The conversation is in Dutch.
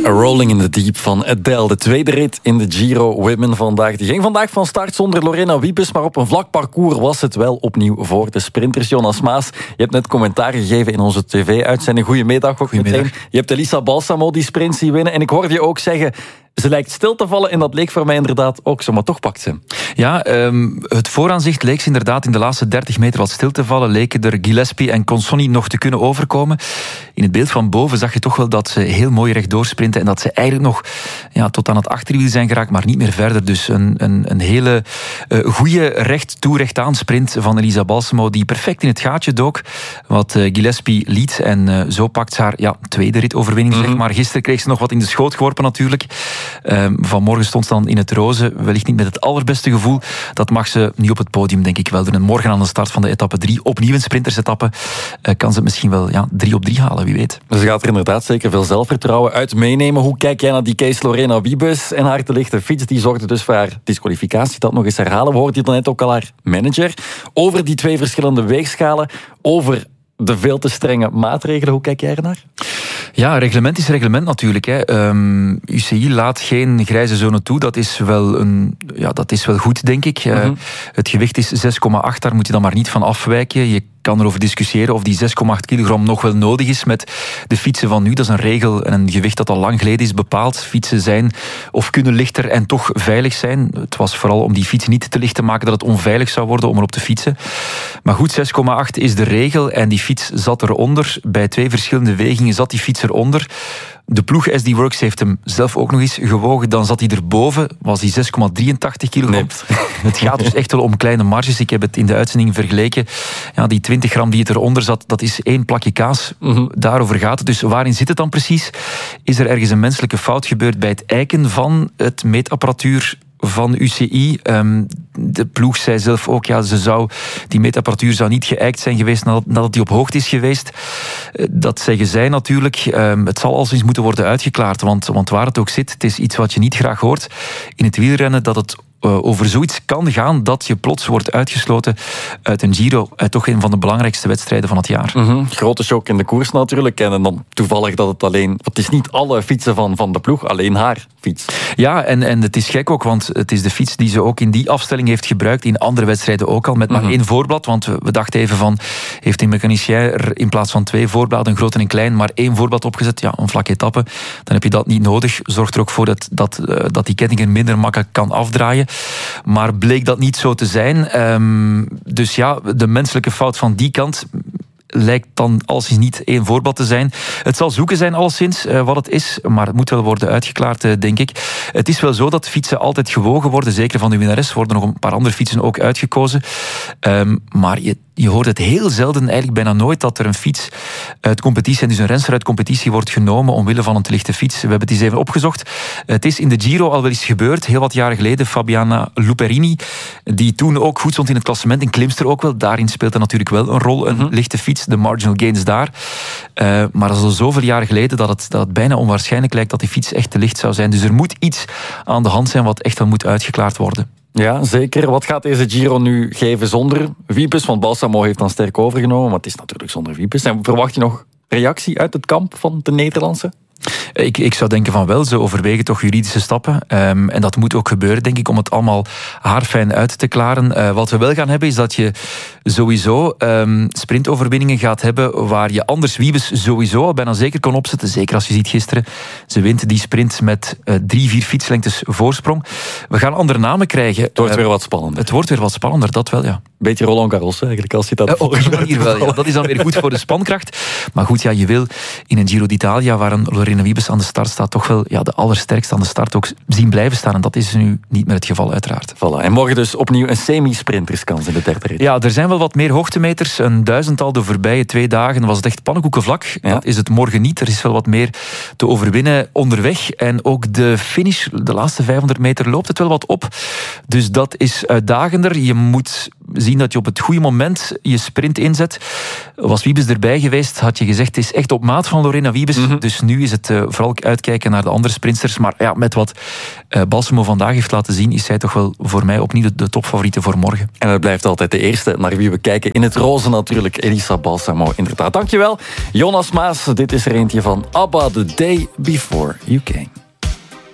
Rolling in the Deep van Adele. De tweede rit in de Giro Women vandaag. Die ging vandaag van start zonder Lorena Wiebes, maar op een vlak parcours was het wel opnieuw voor de sprinters. Jonas Maas, je hebt net commentaar gegeven in onze tv-uitzending. Goedemiddag ook. Goedemiddag. Meteen. Je hebt Elisa Balsamo die sprint zien winnen. En ik hoorde je ook zeggen, ze lijkt stil te vallen en dat leek voor mij inderdaad ook zo, maar toch pakt ze hem. Ja, het vooraanzicht leek ze inderdaad in de laatste 30 meter wat stil te vallen. Leken er Gillespie en Consonni nog te kunnen overkomen. In het beeld van boven zag je toch wel dat ze heel mooi rechtdoor sprinten en dat ze eigenlijk nog tot aan het achterwiel zijn geraakt, maar niet meer verder. Dus een hele goede recht toe, recht aan sprint van Elisa Balsamo, die perfect in het gaatje dook, wat Gillespie liet. En zo pakt ze haar tweede ritoverwinning, zeg maar. Gisteren kreeg ze nog wat in de schoot geworpen natuurlijk. Vanmorgen stond ze dan in het roze, wellicht niet met het allerbeste gevoel. Dat mag ze niet op het podium, denk ik wel doen. En morgen aan de start van de etappe 3, opnieuw een sprintersetappe, kan ze het misschien wel 3 op 3 halen, wie weet. Ze gaat er inderdaad zeker veel zelfvertrouwen uit meenemen. Hoe kijk jij naar die case Lorena Wiebes en haar te lichte fiets? Die zorgde dus voor haar disqualificatie. Dat nog eens herhalen. We hoorden hier net ook al haar manager over die 2 verschillende weegschalen, over de veel te strenge maatregelen. Hoe kijk jij ernaar? Ja, reglement is reglement natuurlijk. UCI laat geen grijze zone toe. Dat is wel goed, denk ik. Het gewicht is 6,8, daar moet je dan maar niet van afwijken. Je kan erover discussiëren of die 6,8 kilogram nog wel nodig is met de fietsen van nu. Dat is een regel en een gewicht dat al lang geleden is bepaald. Fietsen zijn of kunnen lichter en toch veilig zijn. Het was vooral om die fiets niet te licht te maken dat het onveilig zou worden om erop te fietsen. Maar goed, 6,8 is de regel en die fiets zat eronder. Bij 2 verschillende wegingen zat die fiets eronder. De ploeg SD Works heeft hem zelf ook nog eens gewogen. Dan zat hij erboven, was hij 6,83 kilogram. Nee. Het gaat dus echt wel om kleine marges. Ik heb het in de uitzending vergeleken. Ja, die 20 gram die het eronder zat, dat is 1 plakje kaas. Daarover gaat het. Dus waarin zit het dan precies? Is er ergens een menselijke fout gebeurd bij het eiken van het meetapparatuur van UCI? De ploeg zei zelf ook, die meetapparatuur zou niet geëikt zijn geweest nadat die op hoogte is geweest. Dat zeggen zij natuurlijk. Het zal alsins moeten worden uitgeklaard, want waar het ook zit, het is iets wat je niet graag hoort in het wielrennen, dat het over zoiets kan gaan dat je plots wordt uitgesloten uit een Giro, uit toch een van de belangrijkste wedstrijden van het jaar. Grote shock in de koers natuurlijk. En dan toevallig dat het is niet alle fietsen van de ploeg, alleen haar fiets. Ja, en het is gek ook, want het is de fiets die ze ook in die afstelling heeft gebruikt, in andere wedstrijden ook al, met maar 1 voorblad. Want we dachten even van, heeft een mechanicien er in plaats van 2 voorbladen, een groot en een klein, maar 1 voorblad opgezet? Ja, een vlakke etappe. Dan heb je dat niet nodig. Zorgt er ook voor dat die ketting er minder makkelijk kan afdraaien. Maar bleek dat niet zo te zijn. Dus de menselijke fout van die kant lijkt dan alleszins niet 1 voorblad te zijn. Het zal zoeken zijn alleszins wat het is, maar het moet wel worden uitgeklaard, denk ik. Het is wel zo dat fietsen altijd gewogen worden, zeker van de winnares. Worden nog een paar andere fietsen ook uitgekozen. Maar je hoort het heel zelden, eigenlijk bijna nooit, dat er een fiets uit competitie, en dus een renster uit competitie, wordt genomen omwille van een te lichte fiets. We hebben het eens even opgezocht. Het is in de Giro al wel eens gebeurd, heel wat jaren geleden. Fabiana Luperini, die toen ook goed stond in het klassement, en klimster ook wel. Daarin speelt er natuurlijk wel een rol, een lichte fiets, de marginal gains daar. Maar dat is al zoveel jaren geleden dat het bijna onwaarschijnlijk lijkt dat die fiets echt te licht zou zijn. Dus er moet iets aan de hand zijn wat echt wel moet uitgeklaard worden. Ja, zeker. Wat gaat deze Giro nu geven zonder Wiebes? Want Balsamo heeft dan sterk overgenomen, maar het is natuurlijk zonder Wiebes. En verwacht je nog reactie uit het kamp van de Nederlandse? Ik zou denken van wel, ze overwegen toch juridische stappen. En dat moet ook gebeuren, denk ik, om het allemaal haarfijn uit te klaren. Wat we wel gaan hebben, is dat je sowieso sprintoverwinningen gaat hebben waar je anders Wiebes sowieso al bijna zeker kon opzetten. Zeker als je ziet gisteren, ze wint die sprint met 3-4 fietslengtes voorsprong. We gaan andere namen krijgen. Het wordt weer wat spannender. Het wordt weer wat spannender, dat wel, ja. Beetje Roland Garros eigenlijk, als je dat op die manier wel, ja. Dat is dan weer goed voor de spankracht. Maar goed, je wil in een Giro d'Italia, waar een Lorena Wiebes aan de start staat, toch wel de allersterkste aan de start ook zien blijven staan. En dat is nu niet meer het geval, uiteraard. Voilà. En morgen dus opnieuw een semi-sprinterskans in de derde rit. Ja, er zijn wel wat meer hoogtemeters. Een 1000-tal de voorbije 2 dagen was het echt pannenkoekenvlak. Ja. Dat is het morgen niet. Er is wel wat meer te overwinnen onderweg. En ook de finish, de laatste 500 meter, loopt het wel wat op. Dus dat is uitdagender. Je moet zien dat je op het goede moment je sprint inzet. Was Wiebes erbij geweest, had je gezegd, het is echt op maat van Lorena Wiebes. Dus nu is het vooral uitkijken naar de andere sprinters. Maar ja, met wat Balsamo vandaag heeft laten zien, is zij toch wel voor mij opnieuw de topfavoriete voor morgen. En het blijft altijd de eerste naar wie we kijken. In het roze natuurlijk, Elisa Balsamo. Inderdaad. Dankjewel, Jonas Maas. Dit is er eentje van ABBA, The Day Before You Came.